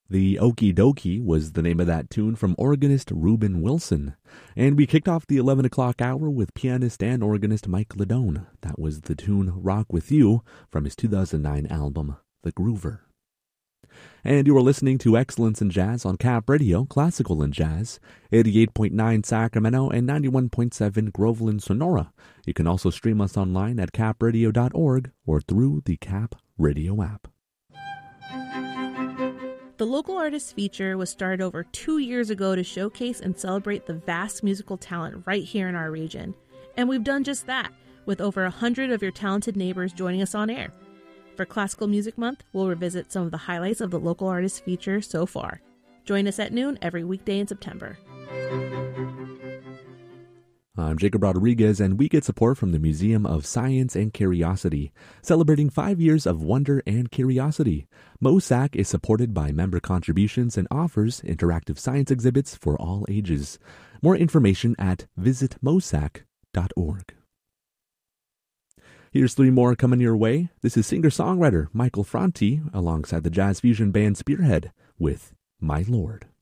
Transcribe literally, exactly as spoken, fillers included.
The Okie Dokie was the name of that tune from organist Reuben Wilson. And we kicked off the eleven o'clock hour with pianist and organist Mike Ladone. That was the tune Rock With You from his two thousand nine album, The Groover. And you are listening to Excellence in Jazz on Cap Radio, Classical and Jazz, eighty-eight point nine Sacramento and ninety-one point seven Groveland, Sonora. You can also stream us online at cap radio dot org or through the Cap Radio app. The Local Artists Feature was started over two years ago to showcase and celebrate the vast musical talent right here in our region. And we've done just that, with over a hundred of your talented neighbors joining us on air. For Classical Music Month, we'll revisit some of the highlights of the Local Artists Feature so far. Join us at noon every weekday in September. I'm Jacob Rodriguez, and we get support from the Museum of Science and Curiosity, celebrating five years of wonder and curiosity. MOSAC is supported by member contributions and offers interactive science exhibits for all ages. More information at visit mosac dot org. Here's three more coming your way. This is singer-songwriter Michael Franti alongside the jazz fusion band Spearhead with My Lord.